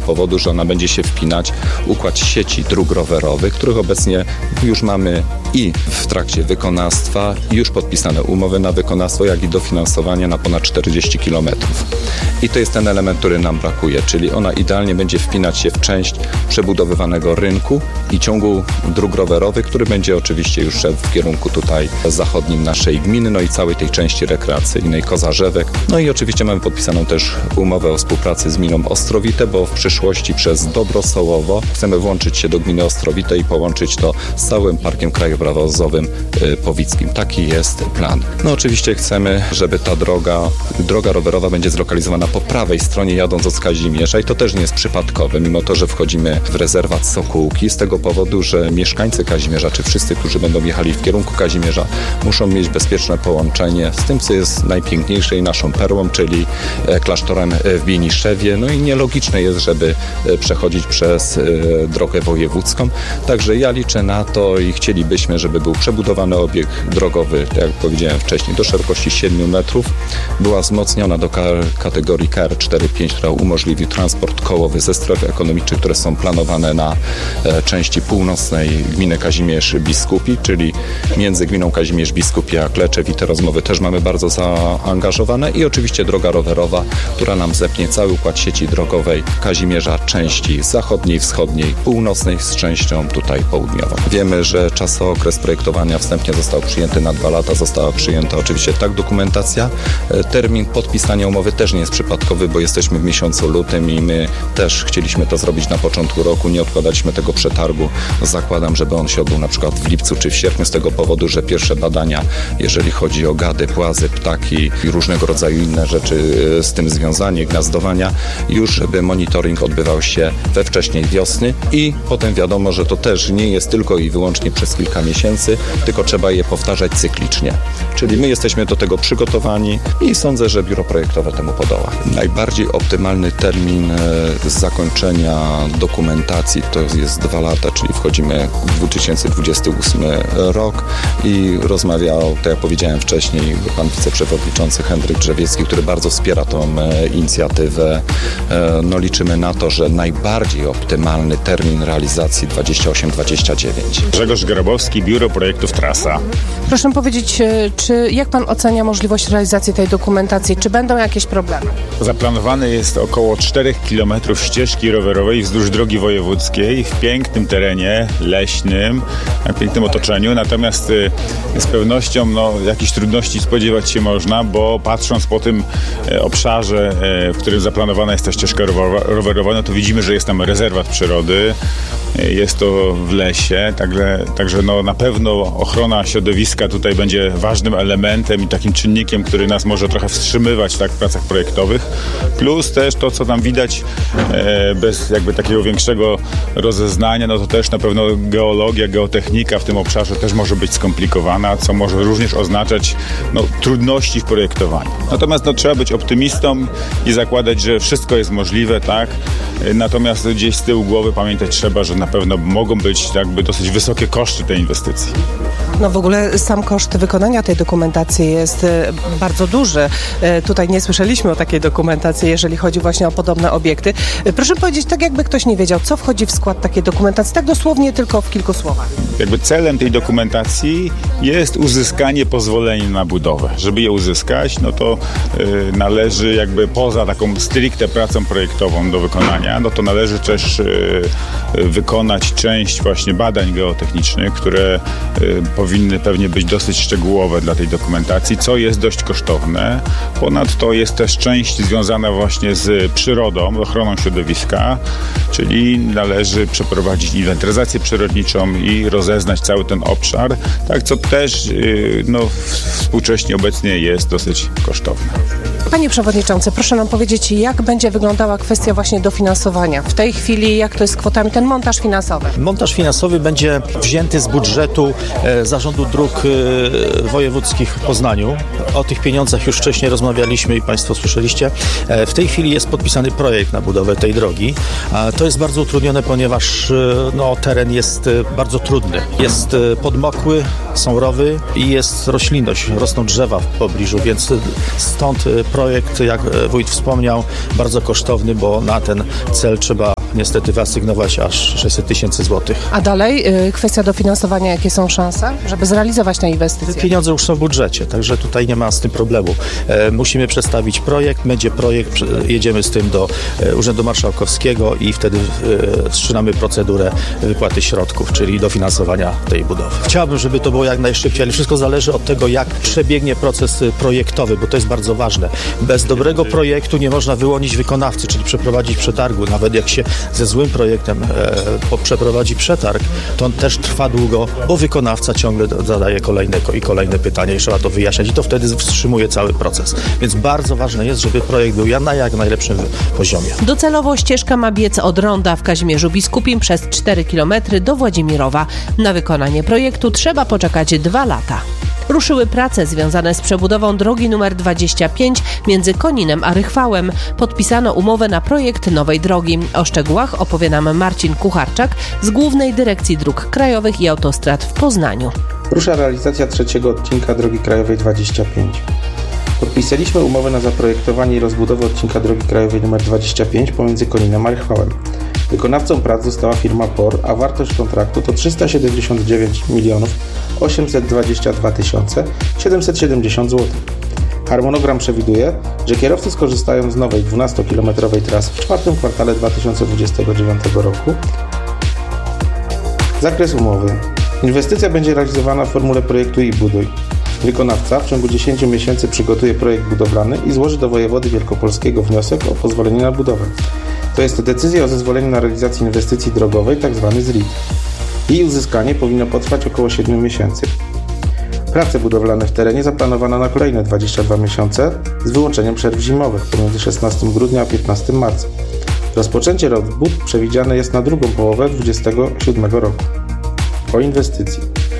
powodu, że ona będzie się wpinać w układ sieci dróg rowerowych, których obecnie już mamy i w trakcie wykonawstwa, i już podpisane umowy na wykonawstwo, jak i dofinansowanie na ponad 40 km. I to jest ten element, który nam brakuje, czyli ona idealnie będzie wpinać się w część przebudowywanego rynku i ciągu dróg rowerowych, który będzie oczywiście już szedł w kierunku tutaj zachodnim naszej gminy, no i całej tej części rekreacyjnej Kozarzewek. No i oczywiście mamy podpisaną też umowę o współpracy z gminą Ostrowite, bo w przyszłości przez Dobro Sołowo chcemy włączyć się do gminy Ostrowite i połączyć to z całym Parkiem Krajobrazowym Powickim. Taki jest plan. No oczywiście chcemy, żeby ta droga rowerowa będzie zlokalizowana po prawej stronie jadąc od Kazimierza i to też nie jest przypadkowe, mimo to, że wchodzimy w rezerwat Sokółki z tego powodu, że mieszkańcy Kazimierza, czy wszyscy, którzy będą jechali w kierunku Kazimierza, muszą mieć bezpieczne połączenie z tym, co jest najpiękniejsze i naszą perłą, czyli klasztorem w Bieniszewie. No i nielogiczne jest, żeby przechodzić przez drogę wojewódzką. Także ja liczę na to i chcielibyśmy, żeby był przebudowany obieg drogowy, tak jak powiedziałem wcześniej, do szerokości 7 metrów. Była wzmocniona do kategorii KR4-5, która umożliwi transport kołowy ze stref ekonomicznych, które są planowane na części północnej gminy Kazimierz Biskupi, czyli między gminą Kazimierz Biskupi a Kleczew i te rozmowy też mamy bardzo zaangażowane i oczywiście droga rowerowa, która nam zepnie cały układ sieci drogowej Kazimierza, części zachodniej, wschodniej, północnej z częścią tutaj południową. Wiemy, że czasokres projektowania wstępnie został przyjęty na 2 lata, została przyjęta oczywiście dokumentacja. Termin podpisania umowy też nie jest przypadkowy, bo jesteśmy w miesiącu lutym i my też chcieliśmy to zrobić na początku roku, nie odkładaliśmy tego przetargu. Zakładam, żeby on się odbył na przykład w lipcu czy w sierpniu z tego powodu, że pierwsze badania, jeżeli chodzi o gady, płazy, ptaki i różnego rodzaju inne rzeczy z tym związane, gniazdowania, już żeby monitoring odbywał się we wcześniej wiosny i potem wiadomo, że to też nie jest tylko i wyłącznie przez kilka miesięcy, tylko trzeba je powtarzać cyklicznie. Czyli my jesteśmy do tego przygotowani i sądzę, że biuro projektowe temu podoła. Najbardziej optymalny termin zakończenia dokumentacji to jest 2 lata, czyli wchodzimy w 2028 rok i rozmawiał, tak jak powiedziałem wcześniej, pan wiceprzewodniczący Henryk Drzewiecki, który bardzo wspiera tą inicjatywę. No liczymy na to, że najbardziej optymalny termin realizacji 28-29. Grzegorz Grabowski, Biuro Projektów Trasa. Proszę powiedzieć, jak pan ocenia możliwość realizacji tej dokumentacji? Czy będą jakieś problemy? Zaplanowane jest około 4 km ścieżki rowerowej wzdłuż drogi wojewódzkiej w pięknym terenie leśnym, w pięknym otoczeniu. Natomiast z pewnością jakichś trudności spodziewać się można, bo patrząc po tym obszarze, w którym zaplanowana jest ta ścieżka rowerowa, no to widzimy, że jest tam rezerwat przyrody. Jest to w lesie, także na pewno ochrona środowiska tutaj będzie ważnym elementem i takim czynnikiem, który nas może trochę wstrzymywać w pracach projektowych. Plus też to, co tam widać bez jakby takiego większego rozeznania, no to też na pewno geologia, geotechnika w tym obszarze też może być skomplikowana, co może również oznaczać trudności w projektowaniu. Natomiast trzeba być optymistą i zakładać, że wszystko jest możliwe, tak? Natomiast gdzieś z tyłu głowy pamiętać trzeba, że na pewno mogą być dosyć wysokie koszty tej inwestycji. W ogóle sam koszt wykonania tej dokumentacji jest bardzo duży. Tutaj nie słyszeliśmy o takiej dokumentacji, jeżeli chodzi właśnie o podobne obiekty. Proszę powiedzieć, tak jakby ktoś nie wiedział, co wchodzi w skład takiej dokumentacji, tak dosłownie tylko w kilku słowach. Celem tej dokumentacji jest uzyskanie pozwolenia na budowę. Żeby je uzyskać, to należy poza taką stricte pracą projektową do wykonania, to należy też wykonać część właśnie badań geotechnicznych, które powinny pewnie być dosyć szczegółowe dla tej dokumentacji, co jest dość kosztowne. Ponadto jest też część związana właśnie z przyrodą, ochroną środowiska, czyli należy przeprowadzić inwentaryzację przyrodniczą i rozeznać cały ten obszar, co też współcześnie obecnie jest dosyć kosztowne. Panie Przewodniczący, proszę nam powiedzieć, jak będzie wyglądała kwestia właśnie dofinansowania? W tej chwili jak to jest z kwotami, ten montaż finansowy? Montaż finansowy będzie wzięty z budżetu Zarządu Dróg Wojewódzkich w Poznaniu. O tych pieniądzach już wcześniej rozmawialiśmy i Państwo słyszeliście. W tej chwili jest podpisany projekt na budowę tej drogi. To jest bardzo utrudnione, ponieważ teren jest bardzo trudny. Jest podmokły, są rowy i jest roślinność, rosną drzewa w pobliżu, więc stąd projekt, jak wójt wspomniał, bardzo kosztowny, bo na ten cel trzeba niestety wyasygnować aż 600 000 złotych. A dalej kwestia dofinansowania, jakie są szanse, żeby zrealizować tę inwestycję? Pieniądze już są w budżecie, także tutaj nie ma z tym problemu. Musimy przedstawić projekt, będzie projekt, jedziemy z tym do Urzędu Marszałkowskiego i wtedy wszczynamy procedurę wypłaty środków, czyli dofinansowania tej budowy. Chciałbym, żeby to było jak najszybciej, ale wszystko zależy od tego, jak przebiegnie proces projektowy, bo to jest bardzo ważne. Bez dobrego projektu nie można wyłonić wykonawcy, czyli przeprowadzić przetargu. Nawet jak się ze złym projektem przeprowadzi przetarg, to on też trwa długo, bo wykonawca ciągle zadaje kolejne pytania i trzeba to wyjaśniać i to wtedy wstrzymuje cały proces. Więc bardzo ważne jest, żeby projekt był na jak najlepszym poziomie. Docelowo ścieżka ma biec od ronda w Kazimierzu Biskupim przez 4 km do Włodzimirowa. Na wykonanie projektu trzeba poczekać 2 lata. Ruszyły prace związane z przebudową drogi nr 25 między Koninem a Rychwałem. Podpisano umowę na projekt nowej drogi. O szczegółach opowie nam Marcin Kucharczak z Głównej Dyrekcji Dróg Krajowych i Autostrad w Poznaniu. Rusza realizacja trzeciego odcinka drogi krajowej 25. Podpisaliśmy umowę na zaprojektowanie i rozbudowę odcinka drogi krajowej nr 25 pomiędzy Koninem a Rychwałem. Wykonawcą prac została firma POR, a wartość kontraktu to 379 822 770 zł. Harmonogram przewiduje, że kierowcy skorzystają z nowej 12-kilometrowej trasy w czwartym kwartale 2029 roku. Zakres umowy. Inwestycja będzie realizowana w formule projektuj i buduj. Wykonawca w ciągu 10 miesięcy przygotuje projekt budowlany i złoży do wojewody wielkopolskiego wniosek o pozwolenie na budowę. To jest decyzja o zezwoleniu na realizację inwestycji drogowej, tzw. ZRID. Jej uzyskanie powinno potrwać około 7 miesięcy. Prace budowlane w terenie zaplanowano na kolejne 22 miesiące z wyłączeniem przerw zimowych pomiędzy 16 grudnia a 15 marca. Rozpoczęcie robót przewidziane jest na drugą połowę 2027 roku. O inwestycji.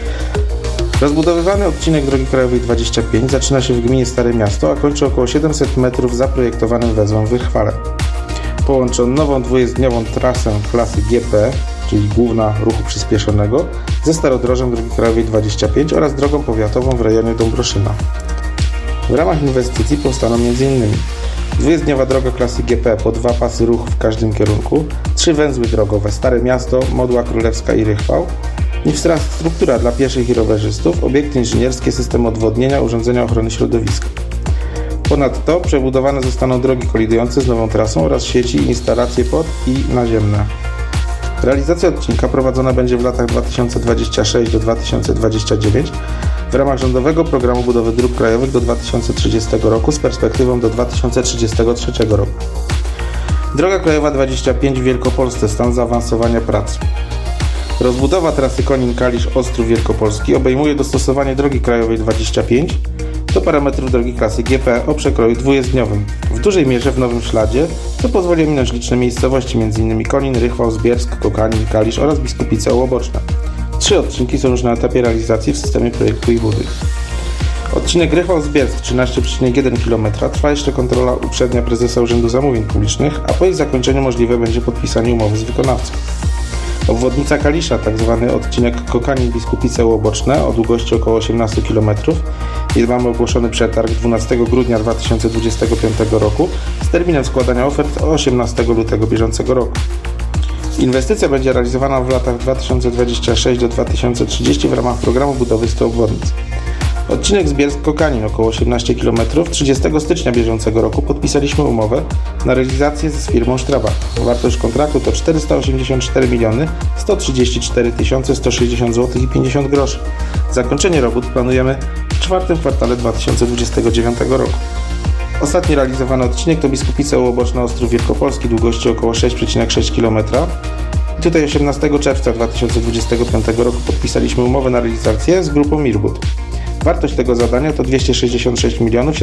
Rozbudowywany odcinek drogi krajowej 25 zaczyna się w gminie Stare Miasto, a kończy około 700 metrów zaprojektowanym węzłem w Rychwale. Połączy on nową dwujezdniową trasę klasy GP, czyli główna ruchu przyspieszonego, ze starodrożem drogi krajowej 25 oraz drogą powiatową w rejonie Dąbroszyna. W ramach inwestycji powstaną m.in. dwujezdniowa droga klasy GP po 2 pasy ruchu w każdym kierunku, 3 węzły drogowe Stare Miasto, Modła Królewska i Rychwał, infrastruktura dla pieszych i rowerzystów, obiekty inżynierskie, system odwodnienia, urządzenia ochrony środowiska. Ponadto przebudowane zostaną drogi kolidujące z nową trasą oraz sieci i instalacje pod- i naziemne. Realizacja odcinka prowadzona będzie w latach 2026 do 2029 w ramach rządowego programu budowy dróg krajowych do 2030 roku z perspektywą do 2033 roku. Droga krajowa 25 w Wielkopolsce, stan zaawansowania prac. Rozbudowa trasy Konin-Kalisz-Ostrów Wielkopolski obejmuje dostosowanie drogi krajowej 25 do parametrów drogi klasy GP o przekroju dwujezdniowym, w dużej mierze w nowym śladzie, co pozwoli ominąć liczne miejscowości, m.in. Konin, Rychwał, Zbiersk, Kokanin, Kalisz oraz Biskupice Ołoboczne. 3 odcinki są już na etapie realizacji w systemie projektu i buduj. Odcinek Rychwał-Zbiersk 13,1 km trwa jeszcze kontrola uprzednia prezesa Urzędu Zamówień Publicznych, a po jej zakończeniu możliwe będzie podpisanie umowy z wykonawcą. Obwodnica Kalisza, tzw. odcinek Kokanin-Biskupice Łoboczne o długości około 18 km. Mamy ogłoszony przetarg 12 grudnia 2025 roku z terminem składania ofert 18 lutego bieżącego roku. Inwestycja będzie realizowana w latach 2026 do 2030 w ramach programu budowy 100 obwodnic. Odcinek Zbiersk-Kokanin około 18 km 30 stycznia bieżącego roku podpisaliśmy umowę na realizację z firmą Strabag. Wartość kontraktu to 484 134 160 zł i 50 groszy. Zakończenie robót planujemy w czwartym kwartale 2029 roku. Ostatni realizowany odcinek to Biskupice Ołoboczne, Ostrów Wielkopolski długości około 6,6 km. I tutaj 18 czerwca 2025 roku podpisaliśmy umowę na realizację z grupą Mirbud. Wartość tego zadania to 266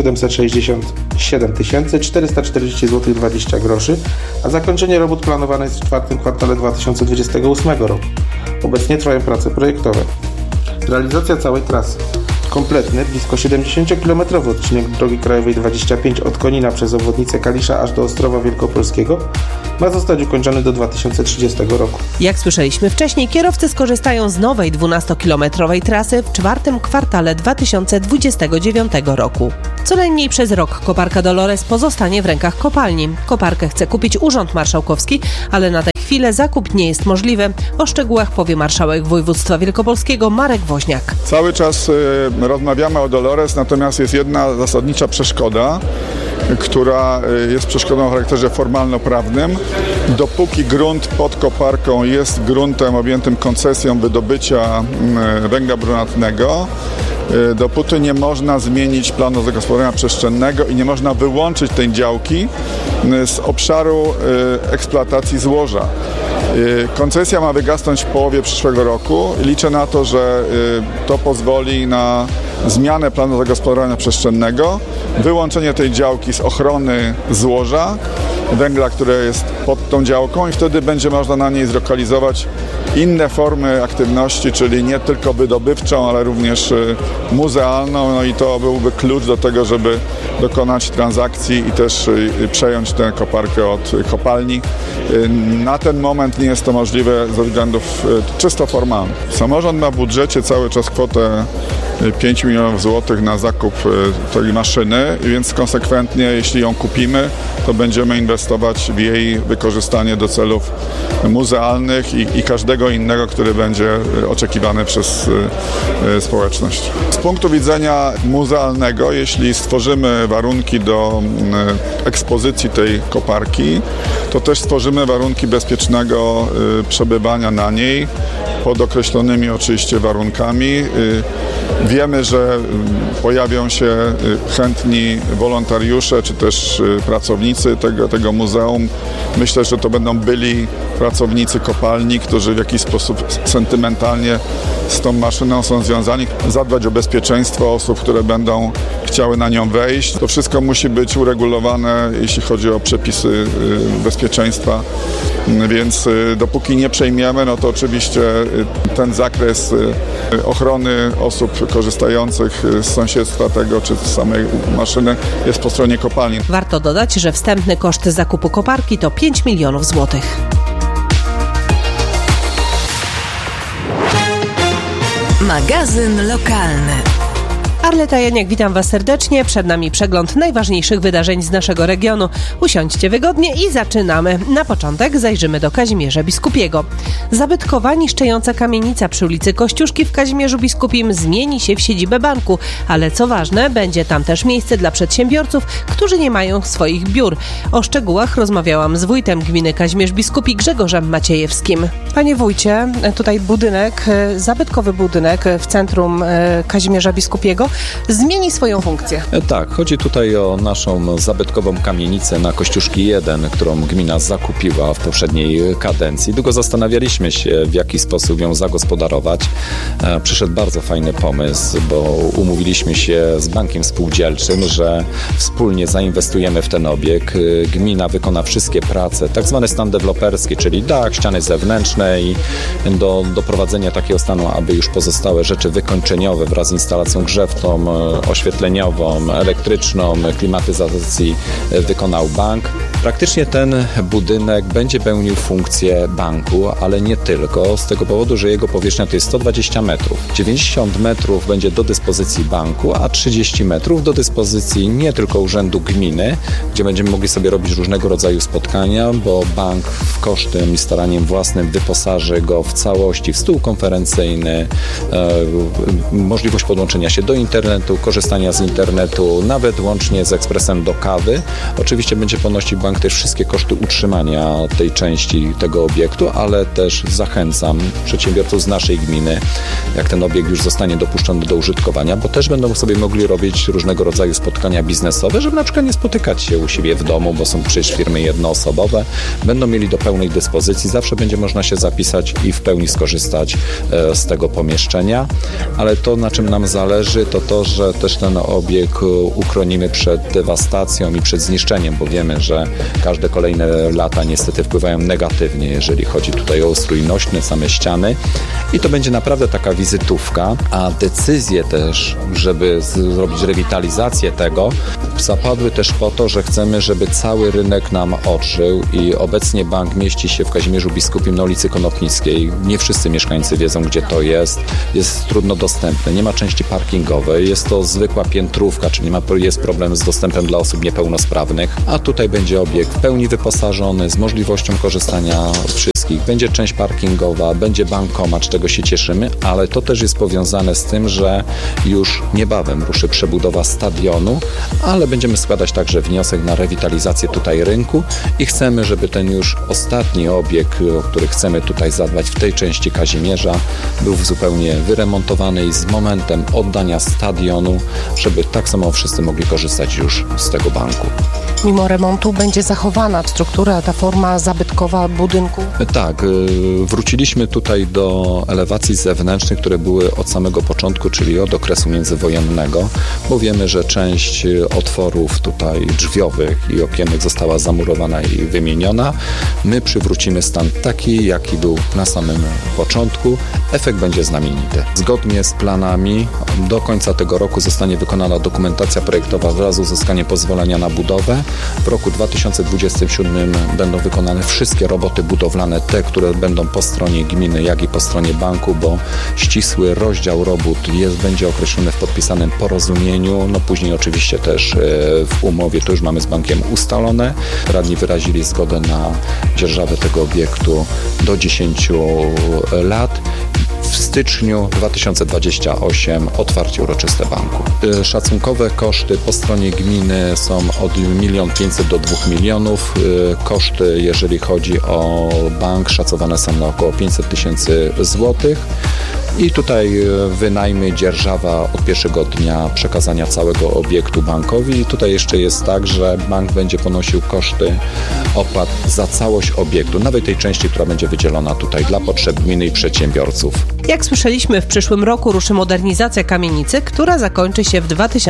767 440 zł 20 groszy, a zakończenie robót planowane jest w czwartym kwartale 2028 roku. Obecnie trwają prace projektowe. Realizacja całej trasy. Kompletny, blisko 70-kilometrowy odcinek drogi krajowej 25 od Konina przez obwodnicę Kalisza aż do Ostrowa Wielkopolskiego ma zostać ukończony do 2030 roku. Jak słyszeliśmy wcześniej, kierowcy skorzystają z nowej 12-kilometrowej trasy w czwartym kwartale 2029 roku. Co najmniej przez rok koparka Dolores pozostanie w rękach kopalni. Koparkę chce kupić Urząd Marszałkowski, ale na tej chwili chwilę zakup nie jest możliwy. O szczegółach powie marszałek województwa wielkopolskiego Marek Woźniak. Cały czas rozmawiamy o Dolores, natomiast jest jedna zasadnicza przeszkoda, która jest przeszkodą o charakterze formalno-prawnym. Dopóki grunt pod koparką jest gruntem objętym koncesją wydobycia węgla brunatnego, dopóty nie można zmienić planu zagospodarowania przestrzennego i nie można wyłączyć tej działki z obszaru eksploatacji złoża. Koncesja ma wygasnąć w połowie przyszłego roku. Liczę na to, że to pozwoli na zmianę planu zagospodarowania przestrzennego, wyłączenie tej działki z ochrony złoża węgla, które jest pod tą działką i wtedy będzie można na niej zlokalizować inne formy aktywności, czyli nie tylko wydobywczą, ale również muzealną, no i to byłby klucz do tego, żeby dokonać transakcji i też przejąć tę koparkę od kopalni. Na ten moment nie jest to możliwe ze względów czysto formalnych. Samorząd ma w budżecie cały czas kwotę 5 milionów złotych na zakup tej maszyny, więc konsekwentnie, jeśli ją kupimy, to będziemy inwestować w jej wykorzystanie do celów muzealnych i każdego innego, który będzie oczekiwany przez społeczność. Z punktu widzenia muzealnego, jeśli stworzymy warunki do ekspozycji tej koparki, to też stworzymy warunki bezpiecznego przebywania na niej pod określonymi oczywiście warunkami. Wiemy, że pojawią się chętni wolontariusze czy też pracownicy tego muzeum. Myślę, że to będą byli pracownicy kopalni, którzy w jakiś sposób sentymentalnie z tą maszyną są związani. Zadbać o bezpieczeństwo osób, które będą chciały na nią wejść. To wszystko musi być uregulowane, jeśli chodzi o przepisy bezpieczeństwa. Więc dopóki nie przejmiemy, no to oczywiście ten zakres ochrony osób korzystających z sąsiedztwa tego czy z samej maszyny jest po stronie kopalni. Warto dodać, że wstępny koszt zakupu koparki to 5 milionów złotych. Magazyn lokalny. Arleta Janiak, witam Was serdecznie. Przed nami przegląd najważniejszych wydarzeń z naszego regionu. Usiądźcie wygodnie i zaczynamy. Na początek zajrzymy do Kazimierza Biskupiego. Zabytkowa, niszczejąca kamienica przy ulicy Kościuszki w Kazimierzu Biskupim zmieni się w siedzibę banku, ale co ważne, będzie tam też miejsce dla przedsiębiorców, którzy nie mają swoich biur. O szczegółach rozmawiałam z wójtem gminy Kazimierz Biskupi Grzegorzem Maciejewskim. Panie wójcie, tutaj budynek, zabytkowy budynek w centrum Kazimierza Biskupiego zmieni swoją funkcję. Tak, chodzi tutaj o naszą zabytkową kamienicę na Kościuszki 1, którą gmina zakupiła w poprzedniej kadencji. Długo zastanawialiśmy się, w jaki sposób ją zagospodarować. Przyszedł bardzo fajny pomysł, bo umówiliśmy się z bankiem spółdzielczym, że wspólnie zainwestujemy w ten obiekt. Gmina wykona wszystkie prace, tak zwane stan deweloperski, czyli dach, ściany zewnętrzne i do doprowadzenia takiego stanu, aby już pozostałe rzeczy wykończeniowe wraz z instalacją grzewczą, oświetleniową, elektryczną, klimatyzacji wykonał bank. Praktycznie ten budynek będzie pełnił funkcję banku, ale nie tylko, z tego powodu, że jego powierzchnia to jest 120 metrów. 90 metrów będzie do dyspozycji banku, a 30 metrów do dyspozycji nie tylko urzędu gminy, gdzie będziemy mogli sobie robić różnego rodzaju spotkania, bo bank kosztem i staraniem własnym wyposaży go w całości w stół konferencyjny, możliwość podłączenia się do internetu, korzystania z internetu, nawet łącznie z ekspresem do kawy. Oczywiście będzie ponosił bank też wszystkie koszty utrzymania tej części tego obiektu, ale też zachęcam przedsiębiorców z naszej gminy, jak ten obiekt już zostanie dopuszczony do użytkowania, bo też będą sobie mogli robić różnego rodzaju spotkania biznesowe, żeby na przykład nie spotykać się u siebie w domu, bo są przecież firmy jednoosobowe. Będą mieli do pełnej dyspozycji, zawsze będzie można się zapisać i w pełni skorzystać z tego pomieszczenia, ale to, na czym nam zależy, to to, że też ten obiekt uchronimy przed dewastacją i przed zniszczeniem, bo wiemy, że każde kolejne lata niestety wpływają negatywnie, jeżeli chodzi tutaj o ustrój nośny, same ściany i to będzie naprawdę taka wizytówka, a decyzje też, żeby zrobić rewitalizację tego, zapadły też po to, że chcemy, żeby cały rynek nam ożył i obecnie bank mieści się w Kazimierzu Biskupim na ulicy Konopnickiej. Nie wszyscy mieszkańcy wiedzą, gdzie to jest trudno dostępne, nie ma części parkingowej, jest to zwykła piętrówka, czyli jest problem z dostępem dla osób niepełnosprawnych, a tutaj będzie obiekt w pełni wyposażony, z możliwością korzystania wszystkich wszystkich. Będzie część parkingowa, będzie bankomat, z czego się cieszymy, ale to też jest powiązane z tym, że już niebawem ruszy przebudowa stadionu, ale będziemy składać także wniosek na rewitalizację tutaj rynku i chcemy, żeby ten już ostatni obiekt, o który chcemy tutaj zadbać w tej części Kazimierza, był zupełnie wyremontowany i z momentem oddania stadionu, żeby tak samo wszyscy mogli korzystać już z tego banku. Mimo remontu będzie zachowana struktura, ta forma zabytkowa budynku? Tak, wróciliśmy tutaj do elewacji zewnętrznych, które były od samego początku, czyli od okresu międzywojennego, bo wiemy, że część otworów tutaj drzwiowych i okienek została zamurowana i wymieniona. My przywrócimy stan taki, jaki był na samym początku. Efekt będzie znamienity. Zgodnie z planami do końca tego roku zostanie wykonana dokumentacja projektowa wraz z uzyskaniem pozwolenia na budowę. W roku 2027 będą wykonane wszystkie roboty budowlane, te, które będą po stronie gminy, jak i po stronie banku, bo ścisły rozdział robót będzie określony w podpisanym porozumieniu. No później oczywiście też w umowie, to już mamy z bankiem ustalone. Radni wyrazili zgodę na dzierżawę tego obiektu do 10 lat. W styczniu 2028 otwarcie uroczyste banku. Szacunkowe koszty po stronie gminy są od 1 500 000 do 2 milionów. Koszty, jeżeli chodzi o bank, szacowane są na około 500 000 złotych. I tutaj wynajmy, dzierżawa od pierwszego dnia przekazania całego obiektu bankowi. I tutaj jeszcze jest tak, że bank będzie ponosił koszty opłat za całość obiektu, nawet tej części, która będzie wydzielona tutaj dla potrzeb gminy i przedsiębiorców. Jak słyszeliśmy, w przyszłym roku ruszy modernizacja kamienicy, która zakończy się w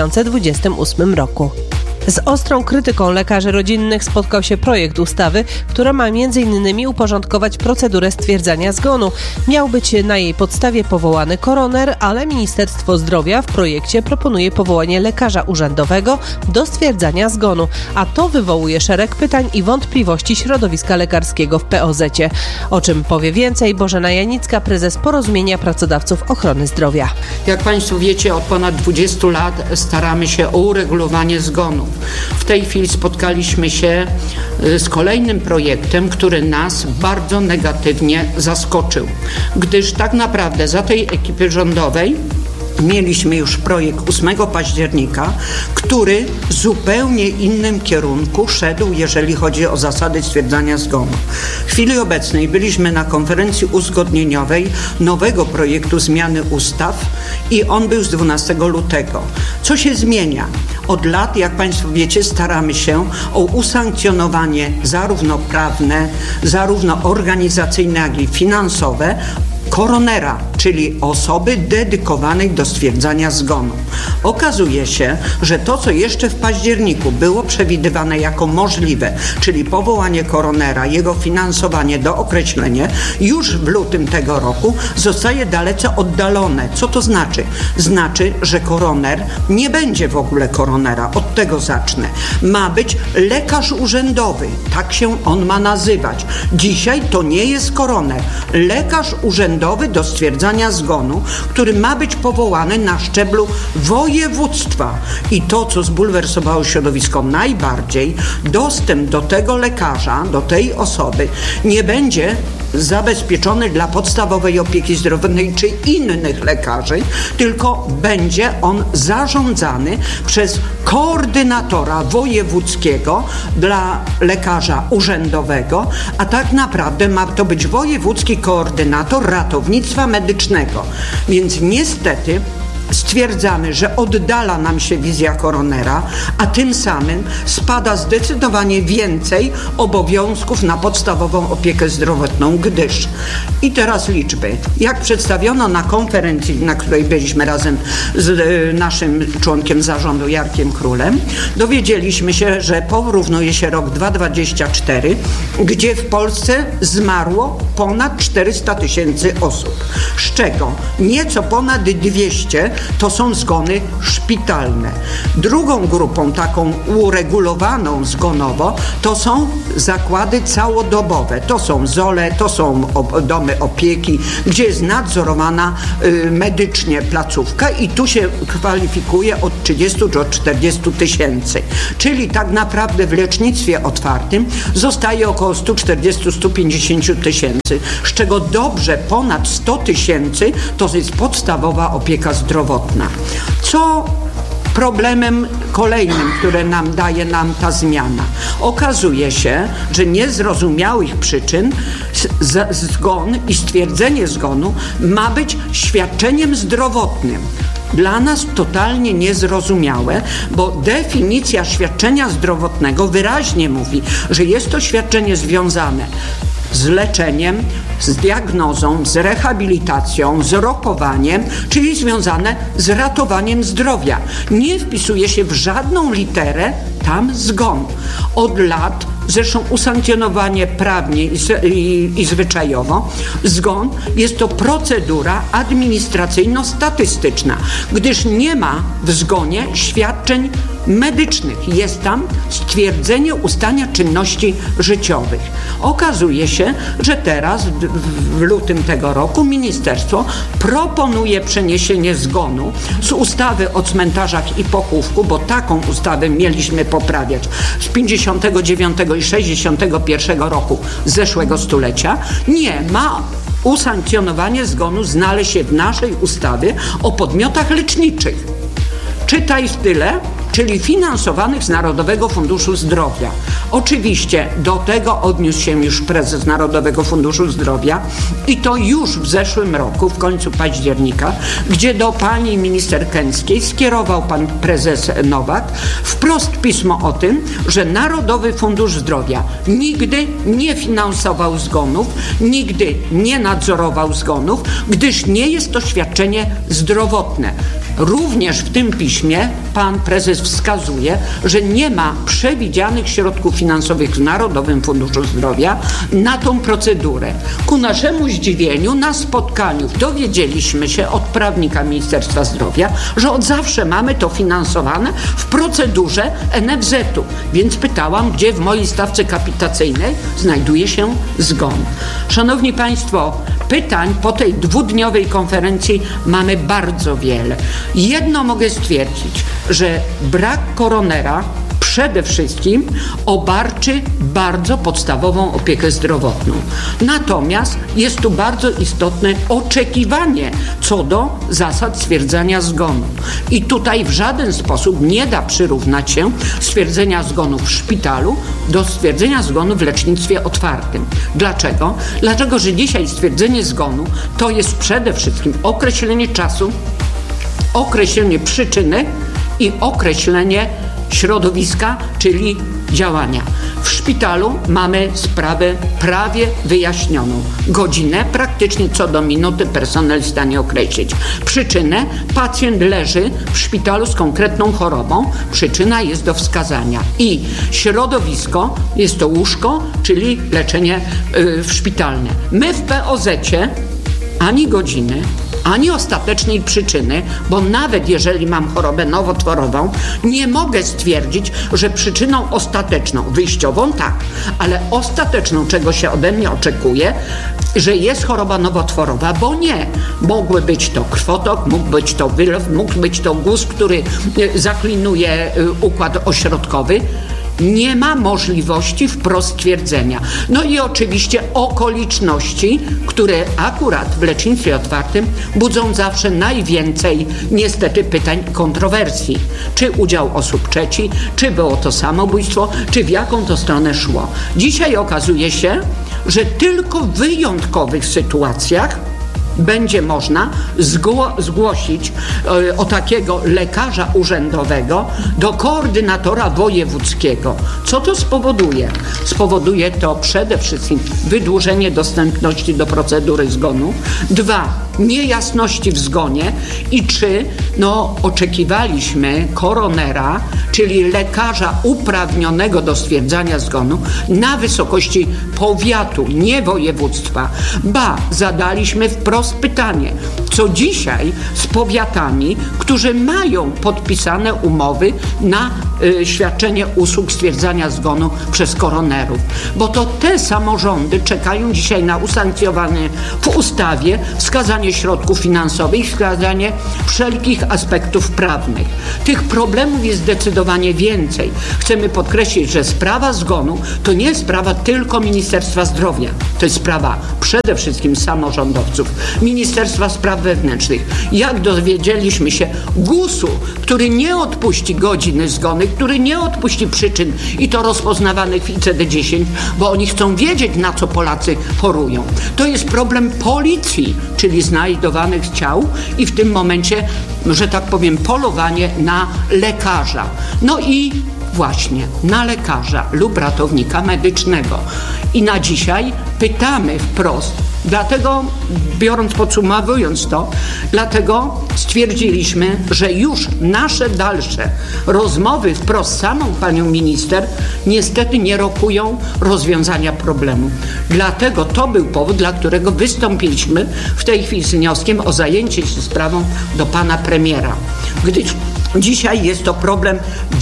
2028 roku. Z ostrą krytyką lekarzy rodzinnych spotkał się projekt ustawy, która ma m.in. uporządkować procedurę stwierdzania zgonu. Miał być na jej podstawie powołany koroner, ale Ministerstwo Zdrowia w projekcie proponuje powołanie lekarza urzędowego do stwierdzania zgonu, a to wywołuje szereg pytań i wątpliwości środowiska lekarskiego w POZ-cie. O czym powie więcej Bożena Janicka, prezes Porozumienia Pracodawców Ochrony Zdrowia. Jak Państwo wiecie, od ponad 20 lat staramy się o uregulowanie zgonów. W tej chwili spotkaliśmy się z kolejnym projektem, który nas bardzo negatywnie zaskoczył, gdyż tak naprawdę za tej ekipy rządowej mieliśmy już projekt 8 października, który w zupełnie innym kierunku szedł, jeżeli chodzi o zasady stwierdzania zgonu. W chwili obecnej byliśmy na konferencji uzgodnieniowej nowego projektu zmiany ustaw i on był z 12 lutego. Co się zmienia? Od lat, jak Państwo wiecie, staramy się o usankcjonowanie zarówno prawne, zarówno organizacyjne, jak i finansowe koronera, czyli osoby dedykowanej do stwierdzania zgonu. Okazuje się, że to, co jeszcze w październiku było przewidywane jako możliwe, czyli powołanie koronera, jego finansowanie, dookreślenie, już w lutym tego roku zostaje dalece oddalone. Co to znaczy? Znaczy, że koroner nie będzie w ogóle koronera. Od tego zacznę. Ma być lekarz urzędowy. Tak się on ma nazywać. Dzisiaj to nie jest koroner. Lekarz urzędowy do stwierdzania zgonu, który ma być powołany na szczeblu województwa. I to, co zbulwersowało środowisko najbardziej, dostęp do tego lekarza, do tej osoby nie będzie zabezpieczony dla podstawowej opieki zdrowotnej czy innych lekarzy, tylko będzie on zarządzany przez koordynatora wojewódzkiego dla lekarza urzędowego, a tak naprawdę ma to być wojewódzki koordynator ratownictwa medycznego. Więc niestety stwierdzamy, że oddala nam się wizja koronera, a tym samym spada zdecydowanie więcej obowiązków na podstawową opiekę zdrowotną, gdyż i teraz liczby. Jak przedstawiono na konferencji, na której byliśmy razem z naszym członkiem zarządu Jarkiem Królem, dowiedzieliśmy się, że porównuje się rok 2024, gdzie w Polsce zmarło ponad 400 000 osób, z czego nieco ponad 200 to są zgony szpitalne. Drugą grupą taką uregulowaną zgonowo to są zakłady całodobowe. To są ZOL-e, to są domy opieki, gdzie jest nadzorowana medycznie placówka i tu się kwalifikuje od 30 do 40 tysięcy. Czyli tak naprawdę w lecznictwie otwartym zostaje około 140-150 tysięcy, z czego dobrze ponad 100 tysięcy to jest podstawowa opieka zdrowotna. Co problemem kolejnym, które daje nam ta zmiana? Okazuje się, że niezrozumiałych przyczyn zgon i stwierdzenie zgonu ma być świadczeniem zdrowotnym. Dla nas totalnie niezrozumiałe, bo definicja świadczenia zdrowotnego wyraźnie mówi, że jest to świadczenie związane z leczeniem, z diagnozą, z rehabilitacją, z rokowaniem, czyli związane z ratowaniem zdrowia. Nie wpisuje się w żadną literę tam zgon. Od lat, zresztą usankcjonowanie prawnie i zwyczajowo, zgon jest to procedura administracyjno-statystyczna, gdyż nie ma w zgonie świadczeń medycznych. Jest tam stwierdzenie ustania czynności życiowych. Okazuje się, że teraz w lutym tego roku ministerstwo proponuje przeniesienie zgonu z ustawy o cmentarzach i pochówku, bo taką ustawę mieliśmy poprawiać z 59 i 61 roku zeszłego stulecia. Nie ma usankcjonowanie zgonu znaleźć się w naszej ustawie o podmiotach leczniczych. Czytaj w tyle, czyli finansowanych z Narodowego Funduszu Zdrowia. Oczywiście do tego odniósł się już prezes Narodowego Funduszu Zdrowia i to już w zeszłym roku, w końcu października, gdzie do pani minister Kęckiej skierował pan prezes Nowak wprost pismo o tym, że Narodowy Fundusz Zdrowia nigdy nie finansował zgonów, nigdy nie nadzorował zgonów, gdyż nie jest to świadczenie zdrowotne. Również w tym piśmie pan prezes wskazuje, że nie ma przewidzianych środków finansowych w Narodowym Funduszu Zdrowia na tą procedurę. Ku naszemu zdziwieniu na spotkaniu dowiedzieliśmy się od prawnika Ministerstwa Zdrowia, że od zawsze mamy to finansowane w procedurze NFZ-u. Więc pytałam, gdzie w mojej stawce kapitacyjnej znajduje się zgon. Szanowni Państwo, pytań po tej dwudniowej konferencji mamy bardzo wiele. Jedno mogę stwierdzić, że brak koronera przede wszystkim obarczy bardzo podstawową opiekę zdrowotną. Natomiast jest tu bardzo istotne oczekiwanie co do zasad stwierdzania zgonu. I tutaj w żaden sposób nie da przyrównać się stwierdzenia zgonu w szpitalu do stwierdzenia zgonu w lecznictwie otwartym. Dlaczego? Dlatego, że dzisiaj stwierdzenie zgonu to jest przede wszystkim określenie czasu, określenie przyczyny i określenie środowiska, czyli działania. W szpitalu mamy sprawę prawie wyjaśnioną. Godzinę praktycznie co do minuty personel jest w stanie określić. Przyczynę: pacjent leży w szpitalu z konkretną chorobą, przyczyna jest do wskazania. I środowisko jest to łóżko, czyli leczenie szpitalne. My w POZ-cie ani godziny, ani ostatecznej przyczyny, bo nawet jeżeli mam chorobę nowotworową, nie mogę stwierdzić, że przyczyną ostateczną, wyjściową tak, ale ostateczną, czego się ode mnie oczekuje, że jest choroba nowotworowa, bo nie. Mógłby być to krwotok, mógł być to wylew, mógł być to guz, który zaklinuje układ ośrodkowy. Nie ma możliwości wprost stwierdzenia. No i oczywiście okoliczności, które akurat w lecznictwie otwartym budzą zawsze najwięcej niestety pytań i kontrowersji. Czy udział osób trzecich, czy było to samobójstwo, czy w jaką to stronę szło. Dzisiaj okazuje się, że tylko w wyjątkowych sytuacjach będzie można zgłosić o takiego lekarza urzędowego do koordynatora wojewódzkiego. Co to spowoduje? Spowoduje to przede wszystkim wydłużenie dostępności do procedury zgonu. 2. Niejasności w zgonie. I 3. Oczekiwaliśmy koronera, czyli lekarza uprawnionego do stwierdzania zgonu na wysokości powiatu, nie województwa. Zadaliśmy wprost wprost pytanie, co dzisiaj z powiatami, którzy mają podpisane umowy na świadczenie usług stwierdzania zgonu przez koronerów. Bo to te samorządy czekają dzisiaj na usankcjonowanie w ustawie wskazanie środków finansowych, wskazanie wszelkich aspektów prawnych. Tych problemów jest zdecydowanie więcej. Chcemy podkreślić, że sprawa zgonu to nie jest sprawa tylko Ministerstwa Zdrowia. To jest sprawa przede wszystkim samorządowców, Ministerstwa Spraw Wewnętrznych. Jak dowiedzieliśmy się, GUS-u, który nie odpuści godziny zgony, który nie odpuści przyczyn i to rozpoznawanych w ICD-10, bo oni chcą wiedzieć, na co Polacy chorują. To jest problem policji, czyli znajdowanych ciał i w tym momencie, że tak powiem, polowanie na lekarza. No i właśnie na lekarza lub ratownika medycznego. I na dzisiaj pytamy wprost. Dlatego, podsumowując to, dlatego stwierdziliśmy, że już nasze dalsze rozmowy wprost z samą panią minister niestety nie rokują rozwiązania problemu. Dlatego to był powód, dla którego wystąpiliśmy w tej chwili z wnioskiem o zajęcie się sprawą do pana premiera. Gdyż dzisiaj jest to problem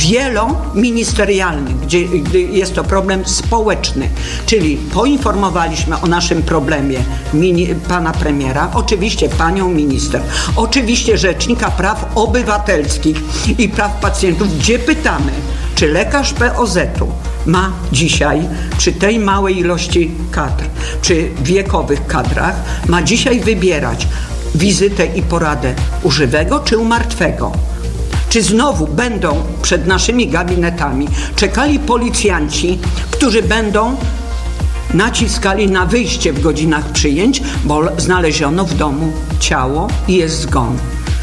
wieloministerialny, gdzie jest to problem społeczny, czyli poinformowaliśmy o naszym problemie pana premiera, oczywiście panią minister, oczywiście Rzecznika Praw Obywatelskich i Praw Pacjentów, gdzie pytamy, czy lekarz POZ-u ma dzisiaj, przy tej małej ilości kadr, przy wiekowych kadrach, ma dzisiaj wybierać wizytę i poradę u żywego czy u martwego. Czy znowu będą przed naszymi gabinetami czekali policjanci, którzy będą naciskali na wyjście w godzinach przyjęć, bo znaleziono w domu ciało i jest zgon.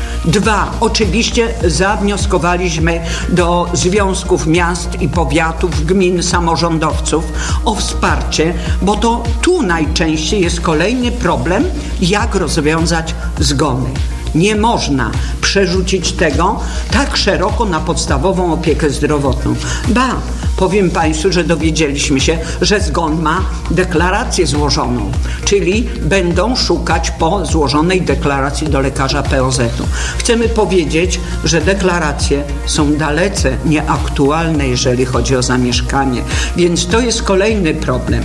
2. Oczywiście zawnioskowaliśmy do związków miast i powiatów, gmin, samorządowców o wsparcie, bo to tu najczęściej jest kolejny problem, jak rozwiązać zgony. Nie można przerzucić tego tak szeroko na podstawową opiekę zdrowotną. Powiem państwu, że dowiedzieliśmy się, że zgon ma deklarację złożoną, czyli będą szukać po złożonej deklaracji do lekarza POZ-u. Chcemy powiedzieć, że deklaracje są dalece nieaktualne, jeżeli chodzi o zamieszkanie, więc to jest kolejny problem.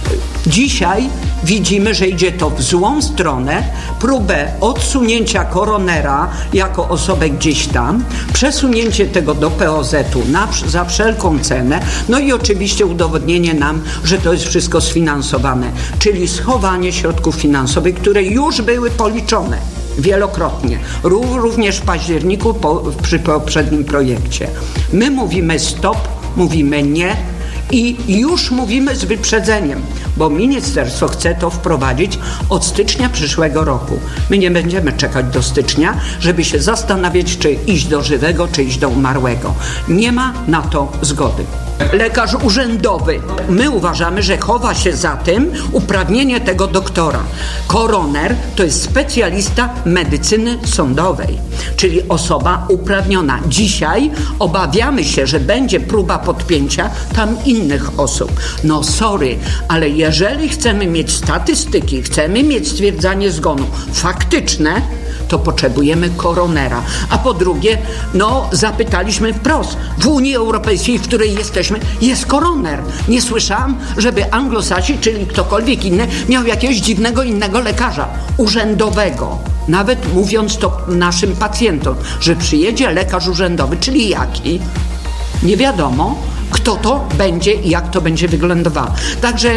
Dzisiaj widzimy, że idzie to w złą stronę, próbę odsunięcia koronera jako osobę gdzieś tam, przesunięcie tego do POZ-u za wszelką cenę, no i oczywiście udowodnienie nam, że to jest wszystko sfinansowane, czyli schowanie środków finansowych, które już były policzone wielokrotnie, również w październiku przy poprzednim projekcie. My mówimy stop, mówimy nie, i już mówimy z wyprzedzeniem, bo ministerstwo chce to wprowadzić od stycznia przyszłego roku. My nie będziemy czekać do stycznia, żeby się zastanawiać, czy iść do żywego, czy iść do umarłego. Nie ma na to zgody. Lekarz urzędowy. My uważamy, że chowa się za tym uprawnienie tego doktora. Koroner to jest specjalista medycyny sądowej, czyli osoba uprawniona. Dzisiaj obawiamy się, że będzie próba podpięcia tam innych osób. No sorry, ale jeżeli chcemy mieć statystyki, chcemy mieć stwierdzanie zgonu faktyczne, to potrzebujemy koronera. A po drugie, zapytaliśmy wprost, w Unii Europejskiej, w której jesteśmy, jest koroner. Nie słyszałam, żeby Anglosasi, czyli ktokolwiek inny, miał jakiegoś dziwnego innego lekarza urzędowego. Nawet mówiąc to naszym pacjentom, że przyjedzie lekarz urzędowy, czyli jaki? Nie wiadomo, kto to będzie i jak to będzie wyglądało. Także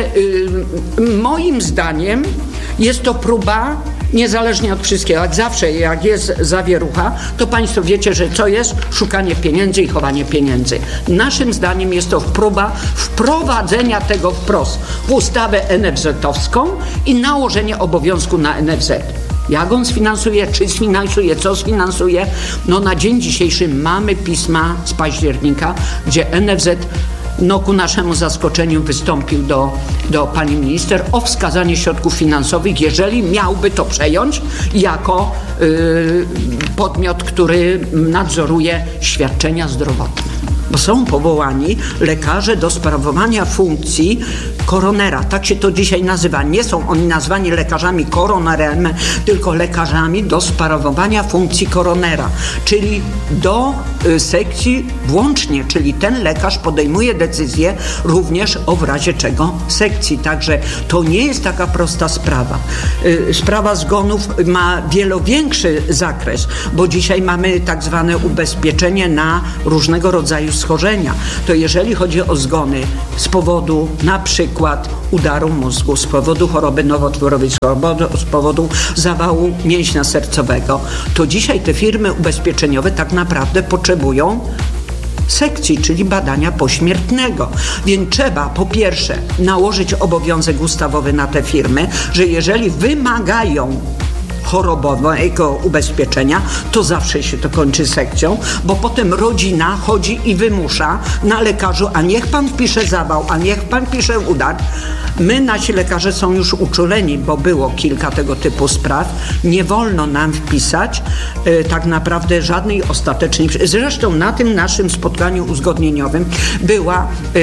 moim zdaniem jest to próba, niezależnie od wszystkiego, jak zawsze, jak jest zawierucha, to państwo wiecie, że co jest? Szukanie pieniędzy i chowanie pieniędzy. Naszym zdaniem jest to próba wprowadzenia tego wprost w ustawę NFZ-owską i nałożenie obowiązku na NFZ. Jak on sfinansuje, czy sfinansuje, co sfinansuje? Na dzień dzisiejszy mamy pisma z października, gdzie NFZ ku naszemu zaskoczeniu wystąpił do pani minister o wskazanie środków finansowych, jeżeli miałby to przejąć jako podmiot, który nadzoruje świadczenia zdrowotne. bo są powołani lekarze do sprawowania funkcji koronera. Tak się to dzisiaj nazywa. Nie są oni nazwani lekarzami koronerem, tylko lekarzami do sprawowania funkcji koronera, czyli do sekcji włącznie, czyli ten lekarz podejmuje decyzję również o w razie czego sekcji. Także to nie jest taka prosta sprawa. Sprawa zgonów ma wiele większy zakres, bo dzisiaj mamy tak zwane ubezpieczenie na różnego rodzaju schorzenia. To jeżeli chodzi o zgony z powodu na przykład udaru mózgu, z powodu choroby nowotworowej, z powodu zawału mięśnia sercowego, to dzisiaj te firmy ubezpieczeniowe tak naprawdę potrzebują sekcji, czyli badania pośmiertnego. Więc trzeba po pierwsze nałożyć obowiązek ustawowy na te firmy, że jeżeli wymagają chorobowego ubezpieczenia, to zawsze się to kończy sekcją, bo potem rodzina chodzi i wymusza na lekarzu, a niech pan wpisze zawał, a niech pan pisze udar. My, nasi lekarze są już uczuleni, bo było kilka tego typu spraw. Nie wolno nam wpisać tak naprawdę żadnej ostatecznej... Zresztą na tym naszym spotkaniu uzgodnieniowym była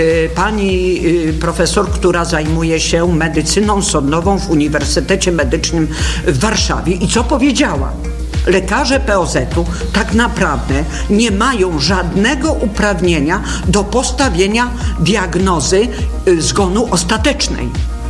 pani profesor, która zajmuje się medycyną sądową w Uniwersytecie Medycznym w Warszawie. I co powiedziała? Lekarze POZ-u tak naprawdę nie mają żadnego uprawnienia do postawienia diagnozy zgonu ostatecznej.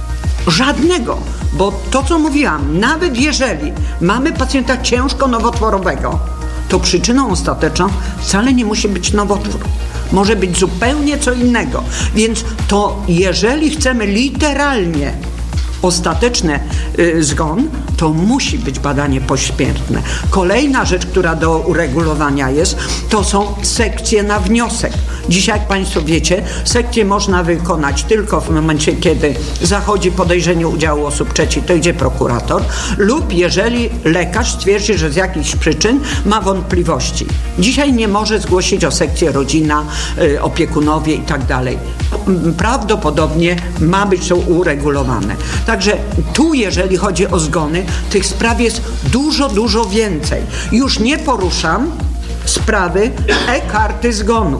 Żadnego. Bo to, co mówiłam, nawet jeżeli mamy pacjenta ciężko nowotworowego, to przyczyną ostateczną wcale nie musi być nowotwór. Może być zupełnie co innego. Więc to jeżeli chcemy literalnie ostateczny zgon, to musi być badanie pośmiertne. Kolejna rzecz, która do uregulowania jest, to są sekcje na wniosek. Dzisiaj, jak Państwo wiecie, sekcję można wykonać tylko w momencie, kiedy zachodzi podejrzenie udziału osób trzecich, to idzie prokurator, lub jeżeli lekarz stwierdzi, że z jakichś przyczyn ma wątpliwości. Dzisiaj nie może zgłosić o sekcję rodzina, opiekunowie i tak dalej. Prawdopodobnie ma być to uregulowane. Także tu, jeżeli chodzi o zgony, tych spraw jest dużo, dużo więcej. Już nie poruszam sprawy e-karty zgonu.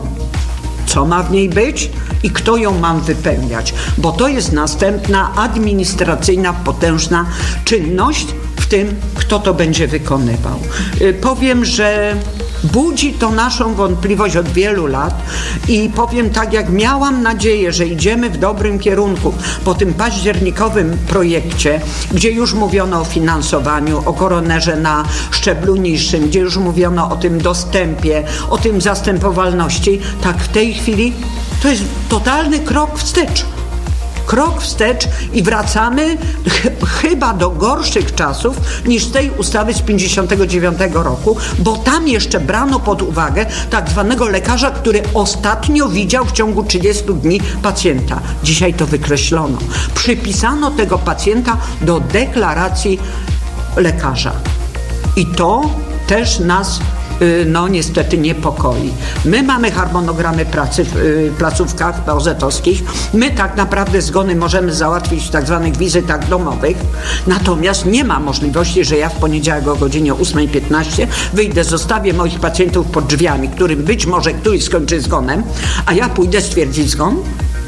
Co ma w niej być i kto ją ma wypełniać, bo to jest następna administracyjna, potężna czynność, w tym kto to będzie wykonywał. Powiem, że budzi to naszą wątpliwość od wielu lat i powiem tak, jak miałam nadzieję, że idziemy w dobrym kierunku po tym październikowym projekcie, gdzie już mówiono o finansowaniu, o koronerze na szczeblu niższym, gdzie już mówiono o tym dostępie, o tym zastępowalności, tak w tej chwili to jest totalny krok wstecz. Krok wstecz i wracamy chyba do gorszych czasów niż z tej ustawy z 59 roku, bo tam jeszcze brano pod uwagę tak zwanego lekarza, który ostatnio widział w ciągu 30 dni pacjenta. Dzisiaj to wykreślono. Przypisano tego pacjenta do deklaracji lekarza. I to też nas niestety niepokoi. My mamy harmonogramy pracy w placówkach POZ-owskich. My tak naprawdę zgony możemy załatwić w tak zwanych wizytach domowych. Natomiast nie ma możliwości, że ja w poniedziałek o godzinie 8:15 wyjdę, zostawię moich pacjentów pod drzwiami, którym być może któryś skończy zgonem, a ja pójdę stwierdzić zgon.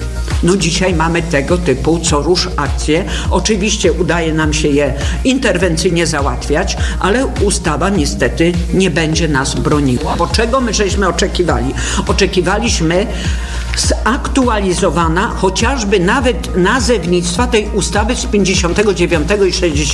No dzisiaj mamy tego typu co rusz akcje. Oczywiście udaje nam się je interwencyjnie załatwiać, ale ustawa niestety nie będzie nas broniła. Bo czego my żeśmy oczekiwali? Oczekiwaliśmy zaktualizowana chociażby nawet nazewnictwa tej ustawy z 59 i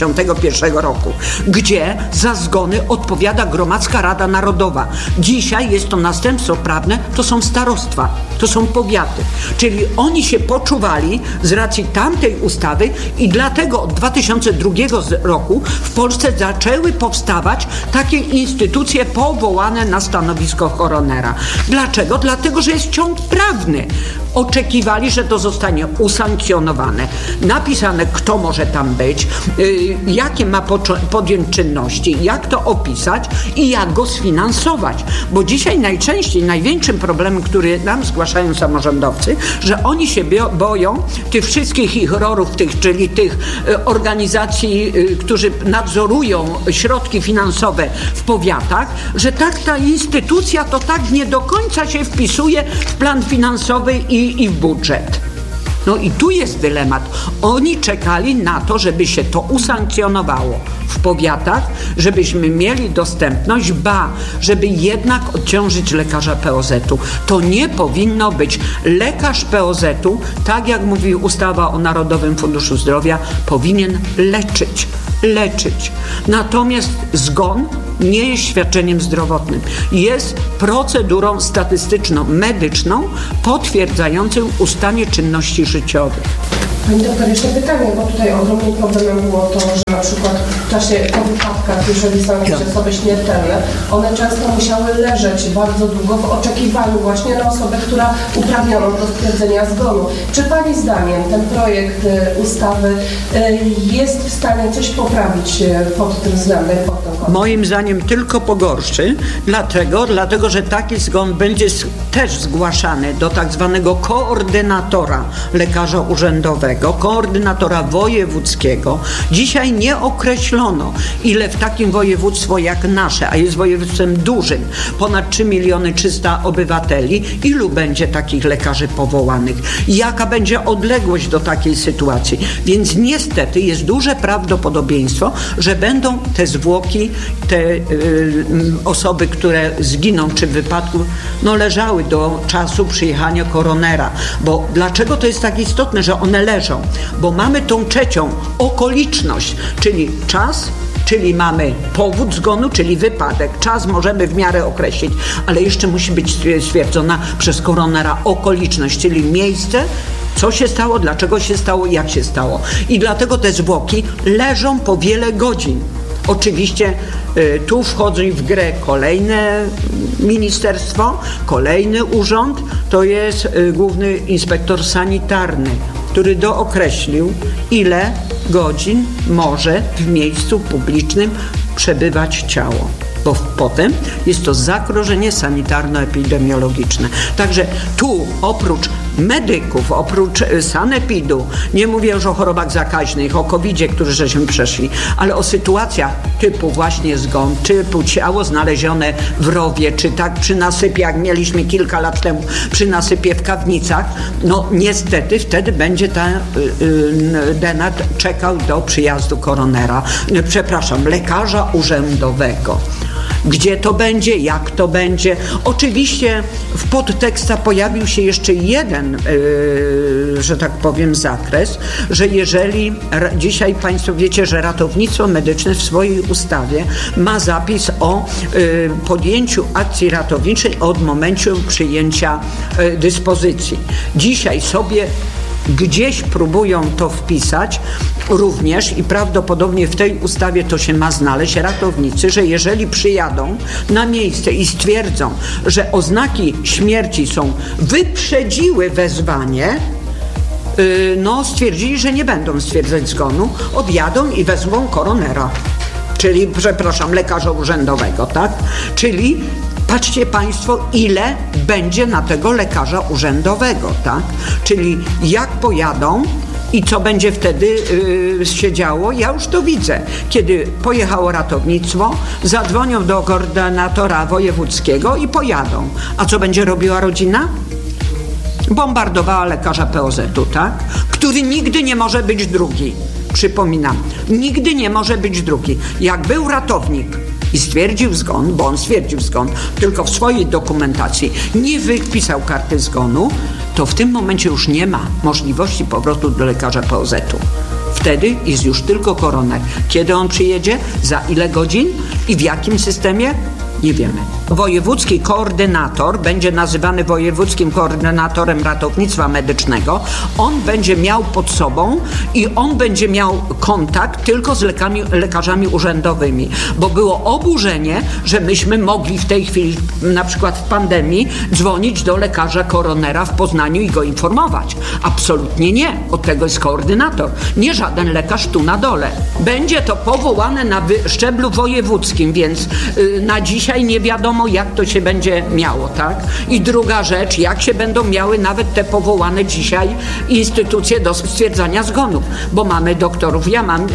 61 roku, gdzie za zgony odpowiada Gromadzka Rada Narodowa. Dzisiaj jest to następstwo prawne, to są starostwa, to są powiaty. Czyli oni się poczuwali z racji tamtej ustawy i dlatego od 2002 roku w Polsce zaczęły powstawać takie instytucje powołane na stanowisko koronera. Dlaczego? Dlatego, że jest ciąg prawny. oczekiwali, że to zostanie usankcjonowane, napisane, kto może tam być, jakie ma podjąć czynności, jak to opisać i jak go sfinansować. Bo dzisiaj największym problemem, który nam zgłaszają samorządowcy, że oni się boją tych wszystkich ich ROR-ów, czyli tych organizacji, którzy nadzorują środki finansowe w powiatach, że ta instytucja to tak nie do końca się wpisuje w plan finansowy i w budżet. No i tu jest dylemat. Oni czekali na to, żeby się to usankcjonowało w powiatach, żebyśmy mieli dostępność, żeby jednak odciążyć lekarza POZ-u. To nie powinno być. Lekarz POZ-u, tak jak mówi ustawa o Narodowym Funduszu Zdrowia, powinien leczyć. Natomiast zgon nie jest świadczeniem zdrowotnym. Jest procedurą statystyczną, medyczną, potwierdzającą ustanie czynności życiowych. Pani doktor, jeszcze pytanie, bo tutaj ogromnym problemem było to, że na przykład w czasie po wypadkach, jeżeli są jakieś osoby śmiertelne, one często musiały leżeć bardzo długo w oczekiwaniu właśnie na osobę, która uprawniono do stwierdzenia zgonu. Czy Pani zdaniem ten projekt ustawy jest w stanie coś poprawić pod tym względem? Moim zdaniem tylko pogorszy, dlatego że taki zgon będzie też zgłaszany do tak zwanego koordynatora lekarza urzędowego, koordynatora wojewódzkiego. Dzisiaj nie określono, ile w takim województwo jak nasze, a jest województwem dużym, ponad 3 300 000 obywateli, ilu będzie takich lekarzy powołanych? Jaka będzie odległość do takiej sytuacji? Więc niestety jest duże prawdopodobieństwo, że będą te zwłoki, te osoby, które zginą czy w wypadku, leżały do czasu przyjechania koronera. Bo dlaczego to jest tak istotne, że one leżą? Bo mamy tą trzecią okoliczność, czyli czas, czyli mamy powód zgonu, czyli wypadek. Czas możemy w miarę określić, ale jeszcze musi być stwierdzona przez koronera okoliczność, czyli miejsce, co się stało, dlaczego się stało, jak się stało. I dlatego te zwłoki leżą po wiele godzin. Oczywiście tu wchodzi w grę kolejne ministerstwo, kolejny urząd, to jest Główny Inspektor Sanitarny, który dookreślił, ile godzin może w miejscu publicznym przebywać ciało. Bo potem jest to zagrożenie sanitarno-epidemiologiczne. Także tu oprócz medyków, oprócz sanepidu, nie mówię już o chorobach zakaźnych, o COVID-zie, którzy żeśmy przeszli, ale o sytuacjach typu właśnie zgon, typu ciało znalezione w rowie, czy tak przy nasypie, jak mieliśmy kilka lat temu przy nasypie w Kawnicach, niestety wtedy będzie ten denat czekał do przyjazdu koronera, lekarza urzędowego. Gdzie to będzie, jak to będzie. Oczywiście w podtekstach pojawił się jeszcze jeden, że tak powiem, zakres, że jeżeli dzisiaj Państwo wiecie, że ratownictwo medyczne w swojej ustawie ma zapis o podjęciu akcji ratowniczej od momentu przyjęcia dyspozycji. Dzisiaj sobie gdzieś próbują to wpisać również i prawdopodobnie w tej ustawie to się ma znaleźć ratownicy, że jeżeli przyjadą na miejsce i stwierdzą, że oznaki śmierci wyprzedziły wezwanie, stwierdzili, że nie będą stwierdzać zgonu, odjadą i wezmą koronera, czyli, lekarza urzędowego, tak? Czyli patrzcie Państwo, ile będzie na tego lekarza urzędowego, tak? Czyli jak pojadą i co będzie wtedy się działo, ja już to widzę. Kiedy pojechało ratownictwo, zadzwonią do koordynatora wojewódzkiego i pojadą. A co będzie robiła rodzina? Bombardowała lekarza POZ-u, tak? Który nigdy nie może być drugi. Przypominam, nigdy nie może być drugi. Jak był ratownik i stwierdził zgon, bo on stwierdził zgon, tylko w swojej dokumentacji nie wypisał karty zgonu, to w tym momencie już nie ma możliwości powrotu do lekarza POZ-u. Wtedy jest już tylko koroner. Kiedy on przyjedzie, za ile godzin i w jakim systemie? Nie wiemy. Wojewódzki koordynator będzie nazywany wojewódzkim koordynatorem ratownictwa medycznego. On będzie miał pod sobą i on będzie miał kontakt tylko z lekarzami urzędowymi, bo było oburzenie, że myśmy mogli w tej chwili, na przykład w pandemii, dzwonić do lekarza koronera w Poznaniu i go informować. Absolutnie nie. Od tego jest koordynator. Nie żaden lekarz tu na dole. Będzie to powołane na szczeblu wojewódzkim, więc na dzisiaj nie wiadomo, jak to się będzie miało, tak? I druga rzecz, jak się będą miały nawet te powołane dzisiaj instytucje do stwierdzania zgonów, bo mamy doktorów, ja mam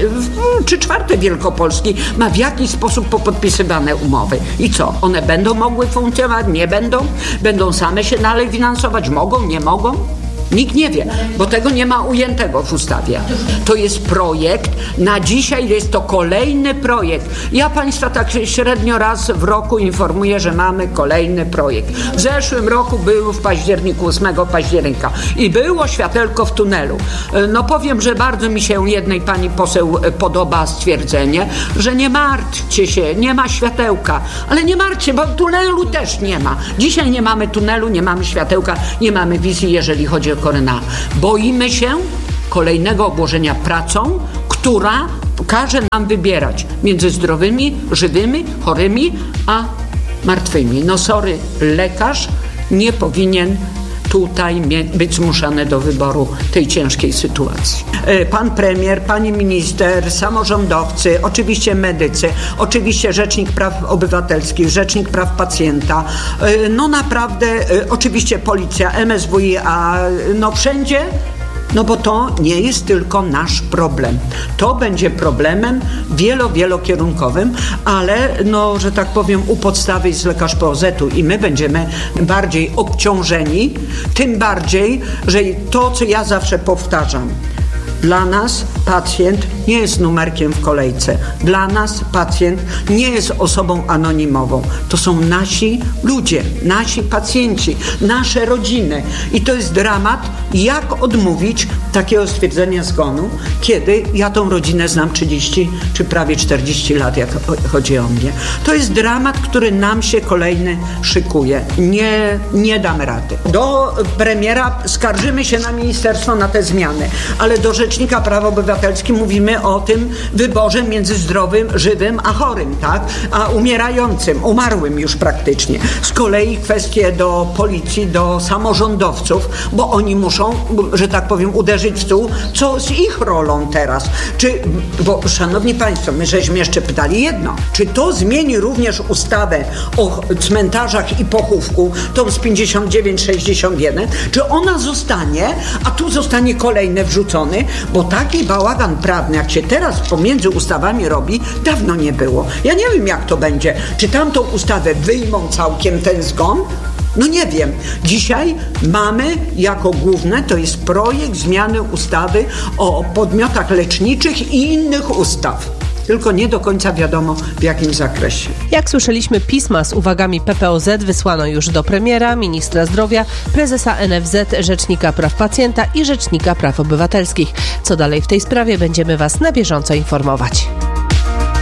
3/4 Wielkopolski ma w jakiś sposób popodpisywane umowy. I co? One będą mogły funkcjonować? Nie będą? Będą same się dalej finansować? Mogą? Nie mogą? Nikt nie wie, bo tego nie ma ujętego w ustawie. To jest projekt, na dzisiaj jest to kolejny projekt. Ja Państwa tak średnio raz w roku informuję, że mamy kolejny projekt. W zeszłym roku był w październiku, 8 października i było światełko w tunelu. No powiem, że bardzo mi się jednej pani poseł podoba stwierdzenie, że nie martwcie się, nie ma światełka. Ale nie martwcie, bo tunelu też nie ma. Dzisiaj nie mamy tunelu, nie mamy światełka, nie mamy wizji, jeżeli chodzi o Korona. Boimy się kolejnego obłożenia pracą, która każe nam wybierać między zdrowymi, żywymi, chorymi, a martwymi. No sorry, lekarz nie powinien tutaj być zmuszany do wyboru tej ciężkiej sytuacji. Pan premier, pani minister, samorządowcy, oczywiście medycy, oczywiście Rzecznik Praw Obywatelskich, Rzecznik Praw Pacjenta, no naprawdę, oczywiście policja, MSWiA, no wszędzie. No bo to nie jest tylko nasz problem. To będzie problemem wielokierunkowym, ale no, że tak powiem, u podstawy jest lekarz POZ-u i my będziemy bardziej obciążeni, tym bardziej, że to, co ja zawsze powtarzam, dla nas pacjent nie jest numerkiem w kolejce. Dla nas pacjent nie jest osobą anonimową. To są nasi ludzie, nasi pacjenci, nasze rodziny. I to jest dramat, jak odmówić takiego stwierdzenia zgonu, kiedy ja tą rodzinę znam 30 czy prawie 40 lat, jak chodzi o mnie. To jest dramat, który nam się kolejny szykuje. Nie damy rady. Do premiera skarżymy się na ministerstwo na te zmiany, ale do Rzecznika Praw Obywatelskich mówimy o tym wyborze między zdrowym, żywym, a chorym, tak? A umierającym, umarłym już praktycznie. Z kolei kwestie do policji, do samorządowców, bo oni muszą, że tak powiem, uderzyć w stół, co z ich rolą teraz. Bo szanowni Państwo, my żeśmy jeszcze pytali jedno, czy to zmieni również ustawę o cmentarzach i pochówku, tą z 59-61, czy ona zostanie, a tu zostanie kolejny wrzucony, bo taki bałagan prawny, jak się teraz pomiędzy ustawami robi, dawno nie było. Ja nie wiem, jak to będzie. Czy tamtą ustawę wyjmą całkiem ten zgon? No nie wiem. Dzisiaj mamy jako główne, to jest projekt zmiany ustawy o podmiotach leczniczych i innych ustaw. Tylko nie do końca wiadomo, w jakim zakresie. Jak słyszeliśmy, pisma z uwagami PPOZ wysłano już do premiera, ministra zdrowia, prezesa NFZ, Rzecznika Praw Pacjenta i Rzecznika Praw Obywatelskich. Co dalej w tej sprawie, będziemy Was na bieżąco informować.